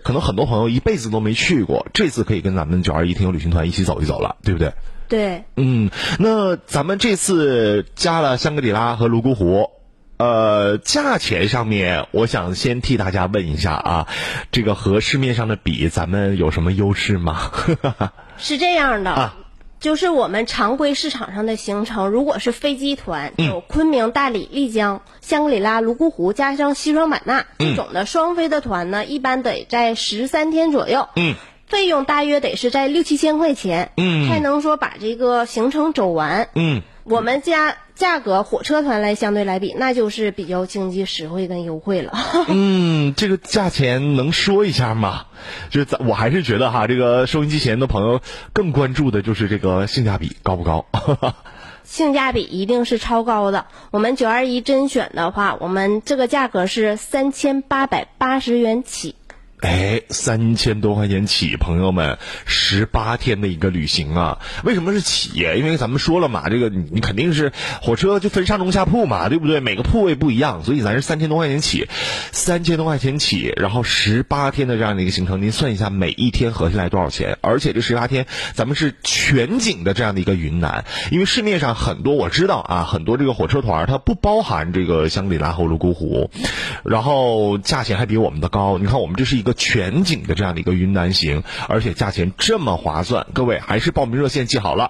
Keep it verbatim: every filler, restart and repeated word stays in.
可能很多朋友一辈子都没去过，这次可以跟咱们九二一听友旅行团一起走一走了，对不对？ 对。 嗯，那咱们这次加了香格里拉和泸沽湖，呃，价钱上面我想先替大家问一下啊，这个和市面上的比，咱们有什么优势吗？ 是这样的啊， 就是我们常规市场上的行程，如果是飞机团，有昆明、大理、丽江、香格里拉、泸沽湖，加上西双版纳这种的双飞的团呢，一般得在十三天左右。 嗯。 费用大约得是在六七千块钱，嗯，才能说把这个行程走完。 嗯， 我们家价格火车团来相对来比，那就是比较经济实惠跟优惠了。 嗯，这个价钱能说一下吗？就是咱我还是觉得哈，这个收音机前的朋友更关注的就是这个性价比高不高。 性价比一定是超高的。我们九二一甄选的话，我们这个价格是三千八百八十元起。 哎，三千多块钱起，朋友们，十八天的一个旅行啊！为什么是起？因为咱们说了嘛，这个你肯定是火车就分上中下铺嘛，对不对？每个铺位不一样，所以咱是三千多块钱起，三千多块钱起，然后十八天的这样的一个行程，您算一下每一天合下来多少钱？而且这十八天咱们是全景的这样的一个云南，因为市面上很多我知道啊，很多这个火车团它不包含这个香格里拉和泸沽湖，然后价钱还比我们的高。你看我们这是一个全景的这样的一个云南行，而且价钱这么划算，各位还是报名热线记好了。